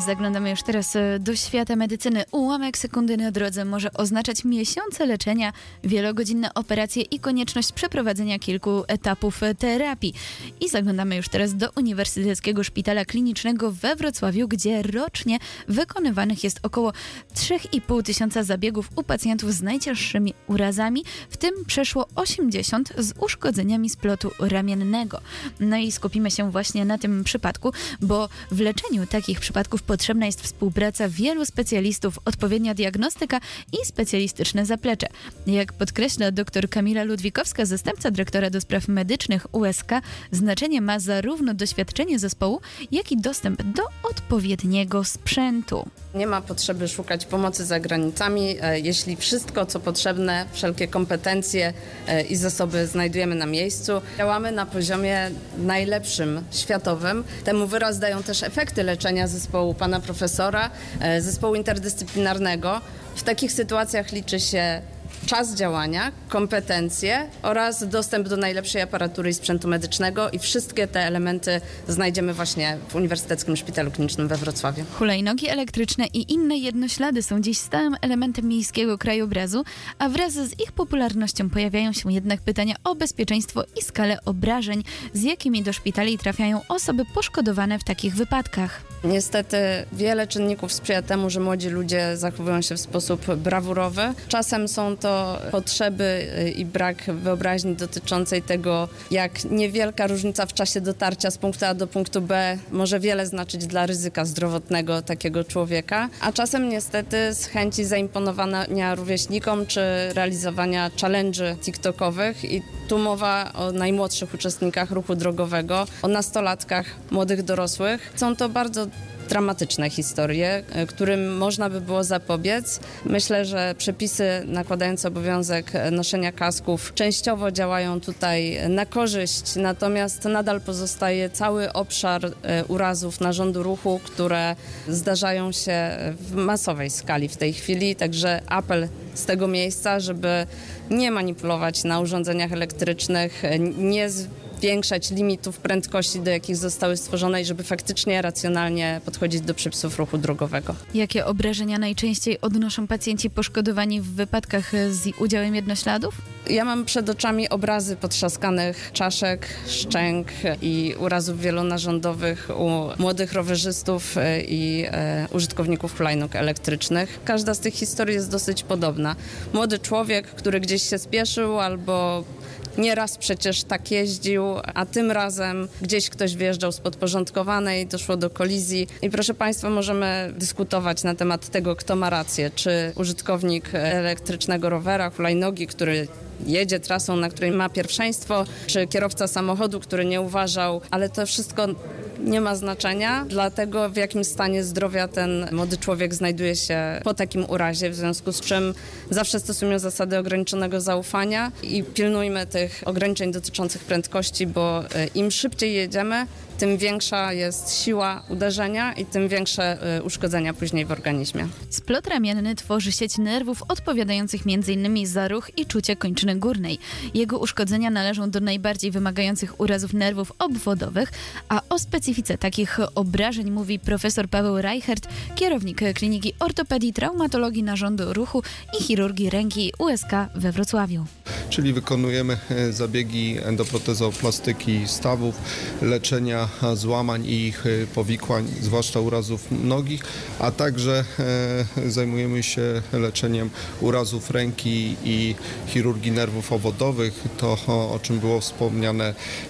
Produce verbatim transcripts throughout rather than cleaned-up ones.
Zaglądamy już teraz do świata medycyny. Ułamek sekundy na drodze może oznaczać miesiące leczenia, wielogodzinne operacje i konieczność przeprowadzenia kilku etapów terapii. I zaglądamy już teraz do Uniwersyteckiego Szpitala Klinicznego we Wrocławiu, gdzie rocznie wykonywanych jest około trzy i pół tysiąca zabiegów u pacjentów z najcięższymi urazami, w tym przeszło osiemdziesiąt z uszkodzeniami splotu ramiennego. No i skupimy się właśnie na tym przypadku, bo w leczeniu takich przypadków potrzebna jest współpraca wielu specjalistów, odpowiednia diagnostyka i specjalistyczne zaplecze. Jak podkreśla dr Kamila Ludwikowska, zastępca dyrektora do spraw medycznych U S K, znaczenie ma zarówno doświadczenie zespołu, jak i dostęp do odpowiedniego sprzętu. Nie ma potrzeby szukać pomocy za granicami, jeśli wszystko, co potrzebne, wszelkie kompetencje i zasoby znajdujemy na miejscu. Działamy na poziomie najlepszym światowym. Temu wyraz dają też efekty leczenia zespołu pana profesora, zespołu interdyscyplinarnego. W takich sytuacjach liczy się czas działania, kompetencje oraz dostęp do najlepszej aparatury i sprzętu medycznego i wszystkie te elementy znajdziemy właśnie w Uniwersyteckim Szpitalu Klinicznym we Wrocławiu. Hulajnogi elektryczne i inne jednoślady są dziś stałym elementem miejskiego krajobrazu, a wraz z ich popularnością pojawiają się jednak pytania o bezpieczeństwo i skalę obrażeń, z jakimi do szpitali trafiają osoby poszkodowane w takich wypadkach. Niestety wiele czynników sprzyja temu, że młodzi ludzie zachowują się w sposób brawurowy. Czasem są to potrzeby i brak wyobraźni dotyczącej tego, jak niewielka różnica w czasie dotarcia z punktu A do punktu B może wiele znaczyć dla ryzyka zdrowotnego takiego człowieka, a czasem niestety z chęci zaimponowania rówieśnikom czy realizowania challenge'y tiktokowych i tu mowa o najmłodszych uczestnikach ruchu drogowego, o nastolatkach, młodych dorosłych. Są to bardzo dramatyczne historie, którym można by było zapobiec. Myślę, że przepisy nakładające obowiązek noszenia kasków częściowo działają tutaj na korzyść, natomiast nadal pozostaje cały obszar urazów narządu ruchu, które zdarzają się w masowej skali w tej chwili, także apel z tego miejsca, żeby nie manipulować na urządzeniach elektrycznych, nie zwiększać limitów prędkości, do jakich zostały stworzone i żeby faktycznie racjonalnie podchodzić do przepisów ruchu drogowego. Jakie obrażenia najczęściej odnoszą pacjenci poszkodowani w wypadkach z udziałem jednośladów? Ja mam przed oczami obrazy potrzaskanych czaszek, szczęk i urazów wielonarządowych u młodych rowerzystów i e, użytkowników hulajnóg elektrycznych. Każda z tych historii jest dosyć podobna. Młody człowiek, który gdzieś się spieszył albo nieraz przecież tak jeździł, a tym razem gdzieś ktoś wyjeżdżał z podporządkowanej, doszło do kolizji. I proszę Państwa, możemy dyskutować na temat tego, kto ma rację. Czy użytkownik elektrycznego rowera, hulajnogi, który jedzie trasą, na której ma pierwszeństwo, czy kierowca samochodu, który nie uważał, ale to wszystko nie ma znaczenia dla tego, w jakim stanie zdrowia ten młody człowiek znajduje się po takim urazie, w związku z czym zawsze stosujmy zasady ograniczonego zaufania i pilnujmy tych ograniczeń dotyczących prędkości, bo im szybciej jedziemy, tym większa jest siła uderzenia i tym większe uszkodzenia później w organizmie. Splot ramienny tworzy sieć nerwów odpowiadających m.in. za ruch i czucie kończyny górnej. Jego uszkodzenia należą do najbardziej wymagających urazów nerwów obwodowych, a o specyfice takich obrażeń mówi profesor Paweł Reichert, kierownik Kliniki Ortopedii, Traumatologii Narządu Ruchu i Chirurgii Ręki U S K we Wrocławiu. Czyli wykonujemy zabiegi endoprotezoplastyki stawów, leczenia złamań i ich powikłań, zwłaszcza urazów nogi, a także e, zajmujemy się leczeniem urazów ręki i chirurgii nerwów obwodowych. To, o, o czym było wspomniane,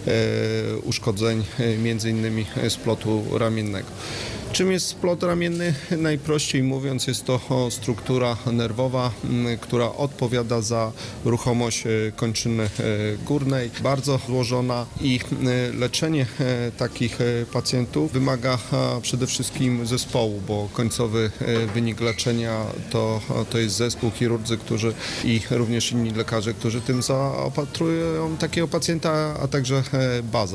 e, uszkodzeń e, między innymi splotu ramiennego. Czym jest splot ramienny? Najprościej mówiąc, jest to struktura nerwowa, która odpowiada za ruchomość kończyny górnej, bardzo złożona i leczenie takich pacjentów wymaga przede wszystkim zespołu, bo końcowy wynik leczenia to, to jest zespół, chirurdzy, którzy i również inni lekarze, którzy tym zaopatrują takiego pacjenta, a także baza.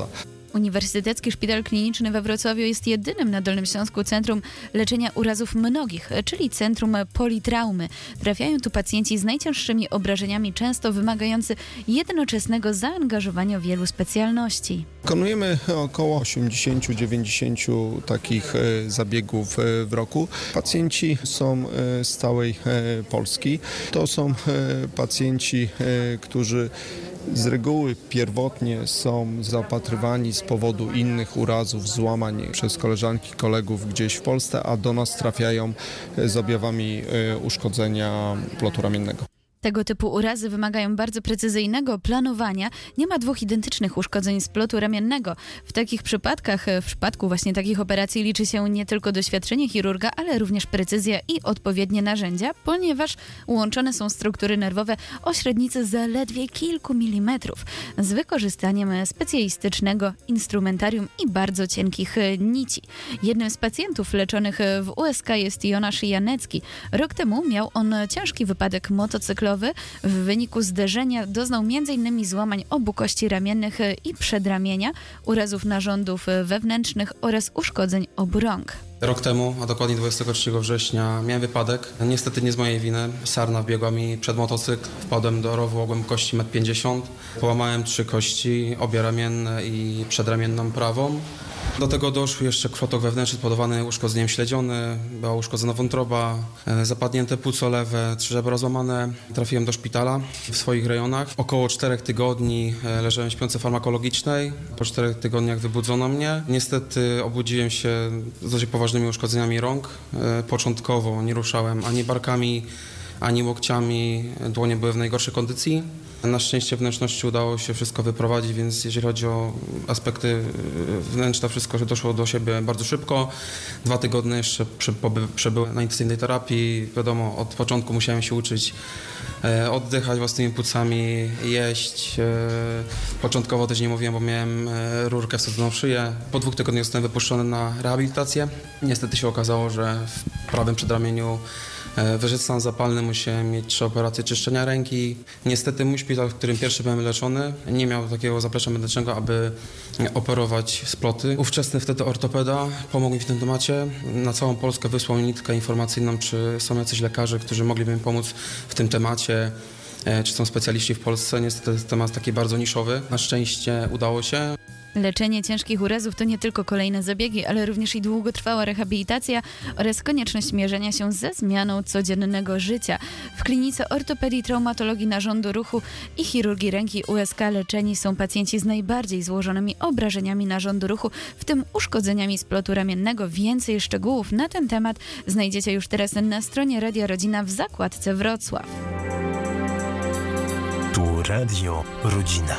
Uniwersytecki Szpital Kliniczny we Wrocławiu jest jedynym na Dolnym Śląsku centrum leczenia urazów mnogich, czyli centrum politraumy. Trafiają tu pacjenci z najcięższymi obrażeniami, często wymagający jednoczesnego zaangażowania wielu specjalności. Wykonujemy około osiemdziesiąt do dziewięćdziesięciu takich e, zabiegów e, w roku. Pacjenci są e, z całej e, Polski. To są e, pacjenci, e, którzy z reguły pierwotnie są zaopatrywani z powodu innych urazów, złamań przez koleżanki, kolegów gdzieś w Polsce, a do nas trafiają z objawami e, uszkodzenia plotu ramiennego. Tego typu urazy wymagają bardzo precyzyjnego planowania. Nie ma dwóch identycznych uszkodzeń splotu ramiennego. W takich przypadkach, w przypadku właśnie takich operacji liczy się nie tylko doświadczenie chirurga, ale również precyzja i odpowiednie narzędzia, ponieważ łączone są struktury nerwowe o średnicy zaledwie kilku milimetrów z wykorzystaniem specjalistycznego instrumentarium i bardzo cienkich nici. Jednym z pacjentów leczonych w U S K jest Jonasz Janecki. Rok temu miał on ciężki wypadek motocyklowy. W wyniku zderzenia doznał między innymi złamań obu kości ramiennych i przedramienia, urazów narządów wewnętrznych oraz uszkodzeń obu rąk. Rok temu, a dokładnie dwudziestego trzeciego września, miałem wypadek. Niestety nie z mojej winy. Sarna wbiegła mi przed motocykl. Wpadłem do rowu o głębokości metr pięćdziesiąt. Połamałem trzy kości, obie ramienne i przedramienną prawą. Do tego doszły jeszcze krwotok wewnętrzny spowodowany uszkodzeniem śledziony, była uszkodzona wątroba, zapadnięte płuco lewe, trzy żebra złamane. Trafiłem do szpitala w swoich rejonach. Około czterech tygodni leżałem śpiący w farmakologicznej. Po czterech tygodniach wybudzono mnie. Niestety obudziłem się z dość poważnymi uszkodzeniami rąk. Początkowo nie ruszałem ani barkami, ani łokciami, dłonie były w najgorszej kondycji. Na szczęście wnętrzności udało się wszystko wyprowadzić, więc jeżeli chodzi o aspekty wnętrzne, wszystko doszło do siebie bardzo szybko. Dwa tygodnie jeszcze przebyłem na intensywnej terapii. Wiadomo, od początku musiałem się uczyć e, oddychać własnymi płucami, jeść. E, początkowo też nie mówiłem, bo miałem e, rurkę wsadzoną w szyję. Po dwóch tygodniach zostałem wypuszczony na rehabilitację. Niestety się okazało, że w prawym przedramieniu wyszedł stan zapalny, musiałem mieć trzy operacje czyszczenia ręki. Niestety mój szpital, w którym pierwszy byłem leczony, nie miał takiego zaplecza medycznego, aby operować sploty. Ówczesny wtedy ortopeda pomógł mi w tym temacie. Na całą Polskę wysłał mi nitkę informacyjną, czy są jacyś lekarze, którzy mogliby mi pomóc w tym temacie, czy są specjaliści w Polsce. Niestety jest temat taki bardzo niszowy. Na szczęście udało się. Leczenie ciężkich urazów to nie tylko kolejne zabiegi, ale również i długotrwała rehabilitacja oraz konieczność mierzenia się ze zmianą codziennego życia. W klinice ortopedii, traumatologii narządu ruchu i chirurgii ręki U S K leczeni są pacjenci z najbardziej złożonymi obrażeniami narządu ruchu, w tym uszkodzeniami splotu ramiennego. Więcej szczegółów na ten temat znajdziecie już teraz na stronie Radia Rodzina w zakładce Wrocław. Tu Radio Rodzina.